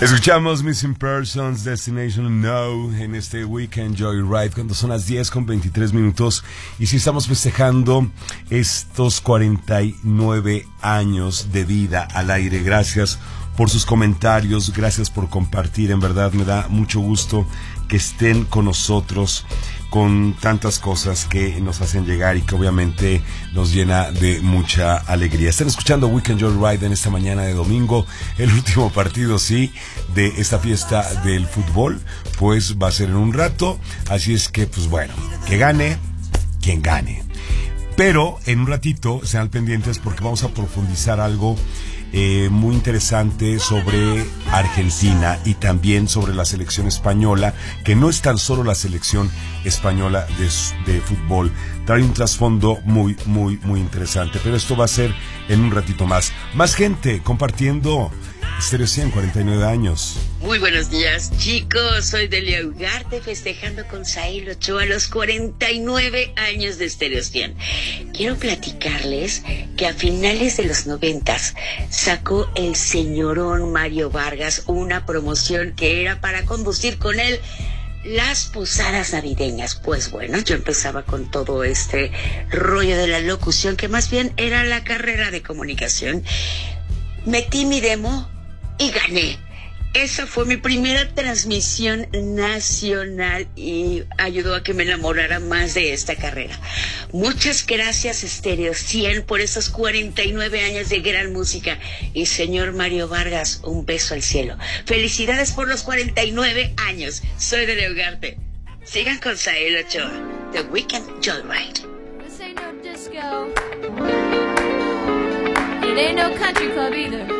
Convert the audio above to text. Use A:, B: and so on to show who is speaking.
A: Escuchamos Missing Persons, Destination No en este Weekend Joyride cuando son las 10:23 y sí estamos festejando estos 49 años de vida al aire. Gracias por sus comentarios, gracias por compartir, en verdad me da mucho gusto que estén con nosotros con tantas cosas que nos hacen llegar y que obviamente nos llena de mucha alegría. Están escuchando Weekend Joyride en esta mañana de domingo, el último partido, sí, de esta fiesta del fútbol, pues va a ser en un rato, así es que, pues bueno, que gane quien gane. Pero en un ratito sean pendientes porque vamos a profundizar algo muy interesante sobre Argentina y también sobre la selección española, que no es tan solo la selección española de fútbol, trae un trasfondo muy interesante, pero esto va a ser en un ratito más. Más gente compartiendo Stereo 100, 49 años.
B: Muy buenos días, chicos. Soy Delia Ugarte, festejando con Sael Ochoa los 49 años de Stereo 100. Quiero platicarles que a finales de los 90s sacó el señorón Mario Vargas una promoción que era para conducir con él las posadas navideñas. Pues bueno, yo empezaba con todo este rollo de la locución, que más bien era la carrera de comunicación. Metí mi demo y gané. Esa fue mi primera transmisión nacional y ayudó a que me enamorara más de esta carrera. Muchas gracias, Stereo 100, por esos 49 años de gran música. Y señor Mario Vargas, un beso al cielo. Felicidades por los 49 años. Soy de Ugarte. Sigan con Sael Ochoa, The Weekend Joyride.
C: This ain't no disco. It ain't no country club either.